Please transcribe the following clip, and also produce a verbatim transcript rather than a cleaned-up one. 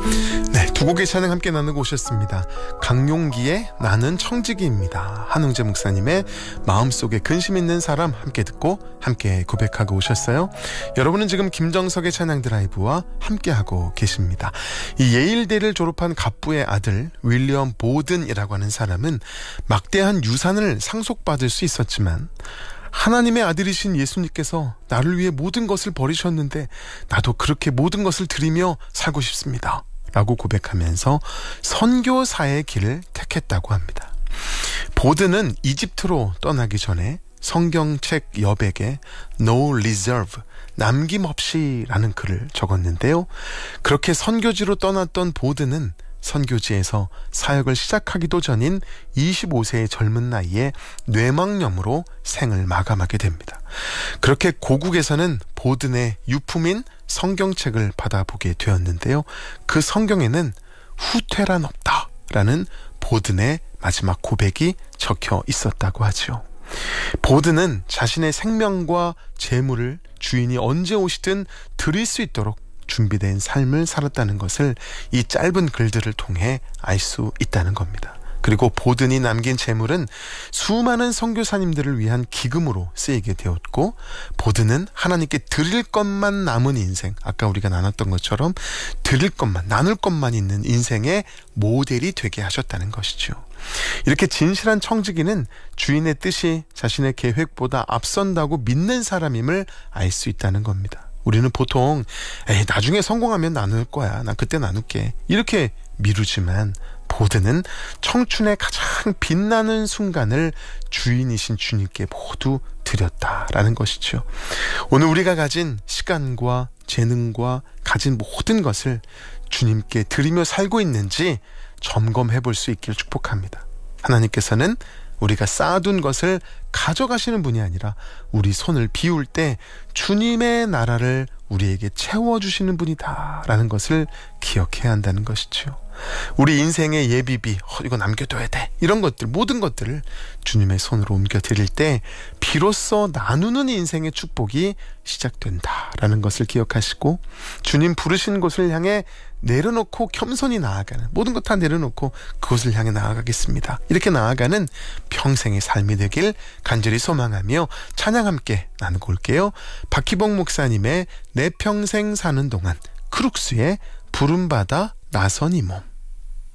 네, 두 곡의 찬양 함께 나누고 오셨습니다. 강용기의 나는 청지기입니다. 한웅재 목사님의 마음속에 근심 있는 사람 함께 듣고 함께 고백하고 오셨어요. 여러분은 지금 김정석의 찬양 드라이브와 함께하고 계십니다. 이 예일대를 졸업한 갑부의 아들 윌리엄 보든이라고 하는 사람은 막대한 유산을 상속받을 수 있었지만 하나님의 아들이신 예수님께서 나를 위해 모든 것을 버리셨는데 나도 그렇게 모든 것을 드리며 살고 싶습니다 라고 고백하면서 선교사의 길을 택했다고 합니다. 보드는 이집트로 떠나기 전에 성경책 여백에 No Reserve, 남김없이 라는 글을 적었는데요. 그렇게 선교지로 떠났던 보드는 선교지에서 사역을 시작하기도 전인 이십오 세의 젊은 나이에 뇌망염으로 생을 마감하게 됩니다. 그렇게 고국에서는 보든의 유품인 성경책을 받아보게 되었는데요. 그 성경에는 후퇴란 없다라는 보든의 마지막 고백이 적혀 있었다고 하죠. 보든은 자신의 생명과 재물을 주인이 언제 오시든 드릴 수 있도록 준비된 삶을 살았다는 것을 이 짧은 글들을 통해 알 수 있다는 겁니다. 그리고 보든이 남긴 재물은 수많은 선교사님들을 위한 기금으로 쓰이게 되었고, 보든은 하나님께 드릴 것만 남은 인생, 아까 우리가 나눴던 것처럼 드릴 것만, 나눌 것만 있는 인생의 모델이 되게 하셨다는 것이죠. 이렇게 진실한 청지기는 주인의 뜻이 자신의 계획보다 앞선다고 믿는 사람임을 알 수 있다는 겁니다. 우리는 보통 에이 나중에 성공하면 나눌 거야, 난 그때 나눌게, 이렇게 미루지만 보드는 청춘의 가장 빛나는 순간을 주인이신 주님께 모두 드렸다라는 것이죠. 오늘 우리가 가진 시간과 재능과 가진 모든 것을 주님께 드리며 살고 있는지 점검해 볼 수 있기를 축복합니다. 하나님께서는 우리가 쌓아둔 것을 가져가시는 분이 아니라 우리 손을 비울 때 주님의 나라를 우리에게 채워주시는 분이다 라는 것을 기억해야 한다는 것이죠. 우리 인생의 예비비, 어, 이거 남겨둬야 돼, 이런 것들, 모든 것들을 주님의 손으로 옮겨드릴 때 비로소 나누는 인생의 축복이 시작된다라는 것을 기억하시고, 주님 부르신 곳을 향해 내려놓고 겸손히 나아가는, 모든 것 다 내려놓고 그곳을 향해 나아가겠습니다, 이렇게 나아가는 평생의 삶이 되길 간절히 소망하며 찬양 함께 나누고 올게요. 박희봉 목사님의 내 평생 사는 동안, 크룩스의 부름받아 나선 이 몸.